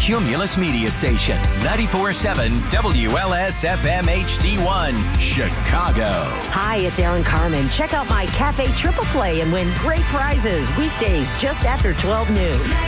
Cumulus Media Station, 94.7 WLS-FM HD1, Chicago. Hi, it's Aaron Carmen. Check out my Cafe Triple Play and win great prizes weekdays just after 12 noon.